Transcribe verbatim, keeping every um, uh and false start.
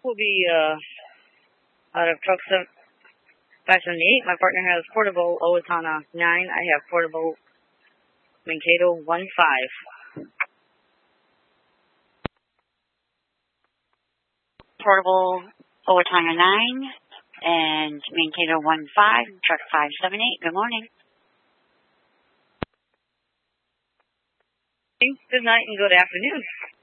will be uh, out of truck five seventy-eight. My partner has portable Owatonna nine. I have portable Mankato one five. Portable Owatonna nine and Mankato one five, truck five seven eight. Good morning. Good night and good afternoon.